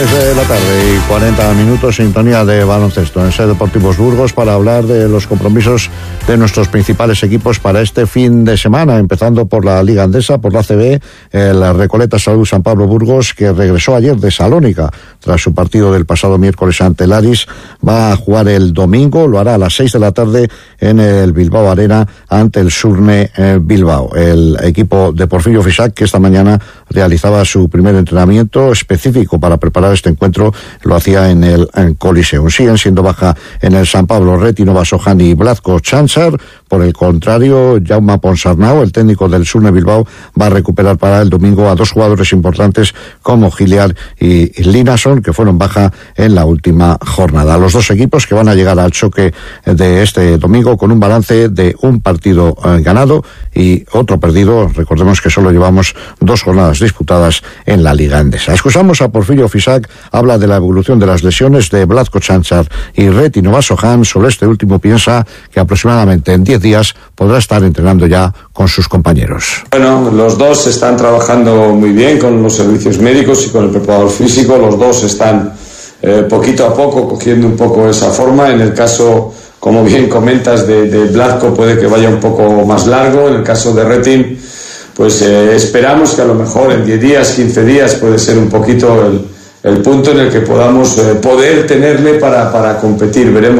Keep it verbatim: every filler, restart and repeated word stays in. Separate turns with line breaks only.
tres de la tarde y cuarenta minutos, sintonía de baloncesto en SER Deportivos Burgos para hablar de los compromisos de nuestros principales equipos para este fin de semana, empezando por la Liga Endesa, por la A C B, el Recoleta Salud San Pablo Burgos, que regresó ayer de Salónica tras su partido del pasado miércoles ante el Aris. Va a jugar el domingo, lo hará a las seis de la tarde en el Bilbao Arena ante el Surne eh, Bilbao. El equipo de Porfirio Fisac, que esta mañana realizaba su primer entrenamiento específico para preparar este encuentro, lo hacía en el en Coliseum. Siguen siendo baja en el San Pablo Retino Basojan y Blazko Chanchar. Por el contrario, Jaume Ponsarnau, el técnico del Surne Bilbao, va a recuperar para el domingo a dos jugadores importantes como Giliar y Linason, que fueron baja en la última jornada. Los dos equipos que van a llegar al choque de este domingo con un balance de un partido eh, ganado y otro perdido. Recordemos que solo llevamos dos jornadas disputadas en la Liga Endesa. Escuchamos a Porfirio Fisac, habla de la evolución de las lesiones de Blazko Chanchar y Retino Basojan. Sobre este último piensa que aproximadamente en diez días podrá estar entrenando ya con sus compañeros.
Bueno, los dos están trabajando muy bien con los servicios médicos y con el preparador físico. Los dos están eh, poquito a poco cogiendo un poco esa forma. En el caso, como bien comentas, de, de Blazko puede que vaya un poco más largo. En el caso de Retin, pues eh, esperamos que a lo mejor en diez días, quince días puede ser un poquito el, el punto en el que podamos eh, poder tenerle para, para competir. Veremos